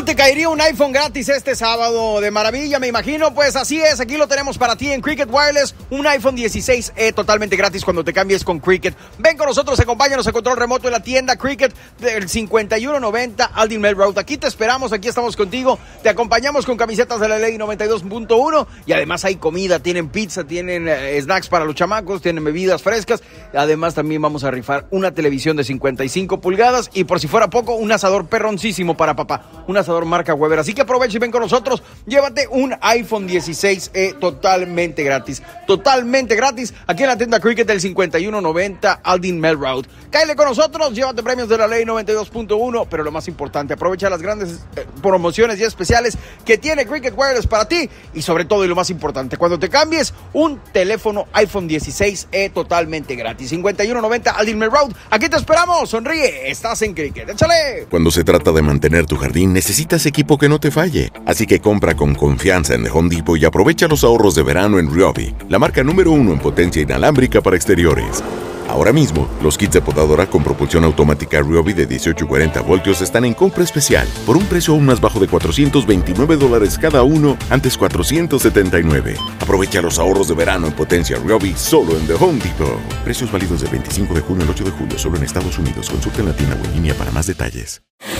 ¿Cómo te caería un iPhone gratis este sábado de maravilla? Me imagino, pues así es, aquí lo tenemos para ti en Cricket Wireless, un iPhone 16e totalmente gratis cuando te cambies con Cricket. Ven con nosotros, acompáñanos a control remoto en la tienda Cricket del 5190 Aldin Mill Road. Aquí te esperamos, aquí estamos contigo, te acompañamos con camisetas de la ley 92.1 y además hay comida, tienen pizza, tienen snacks para los chamacos, tienen bebidas frescas. Además también vamos a rifar una televisión de 55 pulgadas y por si fuera poco, un asador perroncísimo para papá. Un asador marca Weber. Así que aprovecha y ven con nosotros. Llévate un iPhone 16e totalmente gratis. Totalmente gratis. Aquí en la tienda Cricket del 5190 Aldin Mill Road. Cáele con nosotros. Llévate premios de la ley 92.1. Pero lo más importante, aprovecha las grandes promociones y especiales que tiene Cricket Wireless para ti. Y sobre todo, y lo más importante, cuando te cambies, un teléfono iPhone 16e totalmente gratis. 5190 Aldin Mill Road. Aquí te esperamos. Sonríe. Estás en Cricket. Échale. Cuando se trata de mantener tu jardín, necesitas equipo que no te falle. Así que compra con confianza en The Home Depot y aprovecha los ahorros de verano en Ryobi, la marca número 1 en potencia inalámbrica para exteriores. Ahora mismo, los kits de podadora con propulsión automática Ryobi de 18 y 40 voltios están en compra especial por un precio aún más bajo de $429 cada uno, antes $479. Aprovecha los ahorros de verano en potencia Ryobi solo en The Home Depot. Precios válidos del 25 de junio al 8 de julio solo en Estados Unidos. Consulta en la tienda o en línea para más detalles.